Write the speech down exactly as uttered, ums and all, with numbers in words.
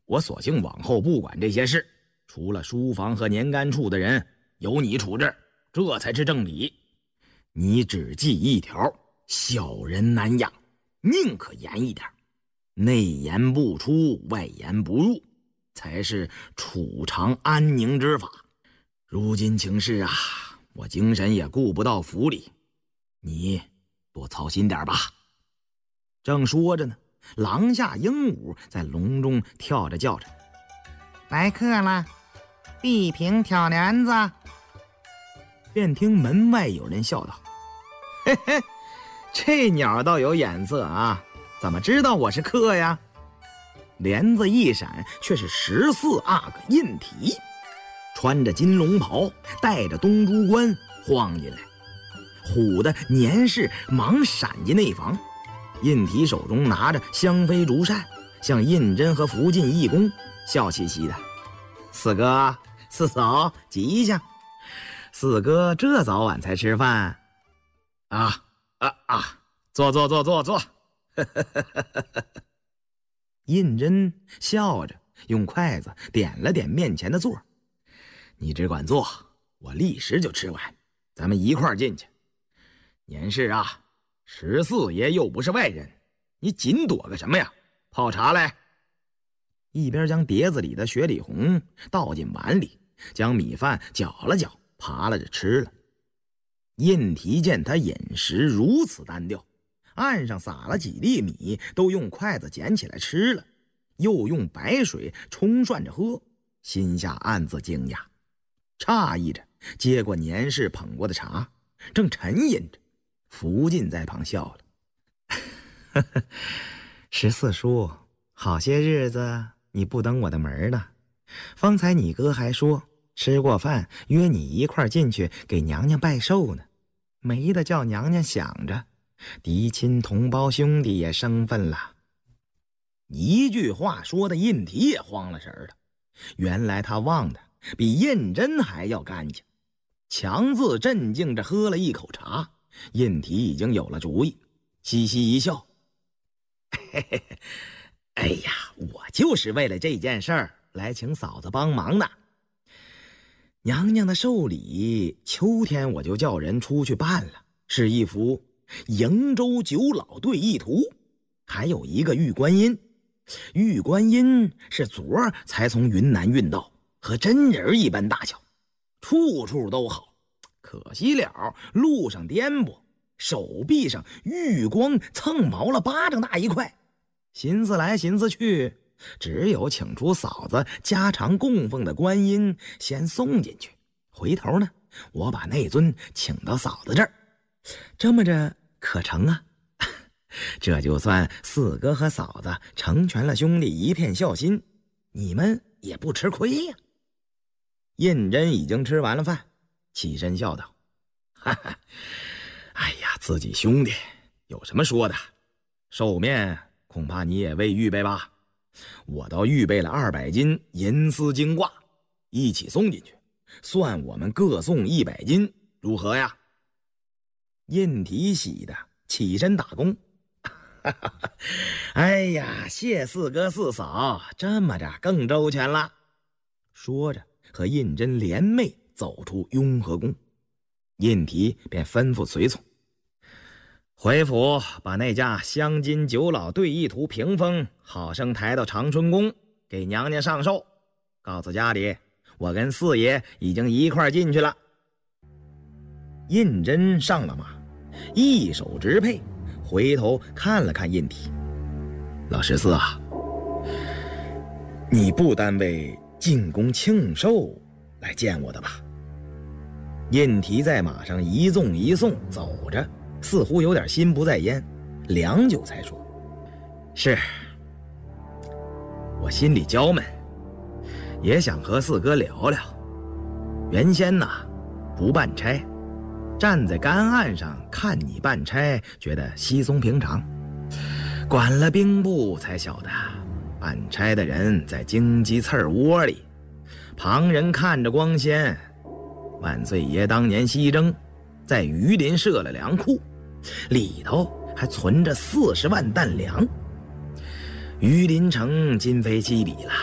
我索性往后不管这些事，除了书房和年干处的人由你处置，这才是正理。你只记一条：小人难养，宁可严一点，内言不出，外言不入，才是储藏安宁之法。如今情势啊，我精神也顾不到府里，你多操心点吧。正说着呢，廊下鹦鹉在笼中跳着叫着： 来客了，碧萍挑帘子。 便听门外有人笑道：嘿嘿，这鸟倒有眼色啊，怎么知道我是客呀？帘子一闪，却是十四阿哥印体，穿着金龙袍，戴着东珠冠晃进来。唬得年氏忙闪进内房，印体手中拿着香妃竹扇，向胤禛和福晋一躬，笑嘻嘻的：四哥四嫂吉祥。四哥这早晚才吃饭啊啊啊！坐坐坐坐坐。胤禛笑着用筷子点了点面前的座，你只管坐，我立时就吃完，咱们一块儿进去。年氏啊，十四爷又不是外人，你紧躲个什么呀？泡茶来。一边将碟子里的雪里红倒进碗里，将米饭搅了搅，扒拉着吃了。印提见他饮食如此单调，案上撒了几粒米都用筷子捡起来吃了，又用白水冲涮着喝，心下暗自惊讶，诧异着接过年氏捧过的茶，正沉吟着，福晋在旁笑了：十四叔，好些日子你不登我的门了，方才你哥还说吃过饭约你一块进去给娘娘拜寿呢，没得叫娘娘想着嫡亲同胞兄弟也生分了。一句话说的印提也慌了神了，原来他忘的比胤禛还要干净。强自镇静着喝了一口茶，印提已经有了主意，嘻嘻一笑：嘿嘿嘿，哎呀，我就是为了这件事儿来请嫂子帮忙的。娘娘的寿礼秋天我就叫人出去办了，是一幅瀛洲九老对弈图，还有一个玉观音。玉观音是昨儿才从云南运到，和真人一般大小，处处都好，可惜了路上颠簸，手臂上玉光蹭毛了巴掌大一块。寻思来寻思去，只有请出嫂子家常供奉的观音先送进去，回头呢我把那尊请到嫂子这儿，这么着可成啊？这就算四哥和嫂子成全了兄弟一片孝心，你们也不吃亏呀。胤禛已经吃完了饭，起身笑道：哈哈，哎呀，自己兄弟有什么说的，寿面恐怕你也未预备吧？我倒预备了二百斤银丝金挂，一起送进去，算我们各送一百斤，如何呀？胤提喜的起身打工：哎呀，谢四哥四嫂，这么着更周全了。说着和胤禛联袂走出雍和宫，胤提便吩咐随从：回府把那架镶金九老对弈图屏风好生抬到长春宫，给娘娘上寿，告诉家里我跟四爷已经一块进去了。胤禛上了马，一手执佩，回头看了看胤提：老十四啊，你不单为进宫庆寿来见我的吧？胤提在马上一纵一送走着，似乎有点心不在焉，良久才说：是，我心里焦闷，也想和四哥聊聊。原先呐不办差，站在干岸上看你办差，觉得稀松平常，管了兵部才晓得办差的人在荆棘刺窝里，旁人看着光鲜。万岁爷当年西征，在榆林设了粮库，里头还存着四十万担粮。榆林城今非昔比了，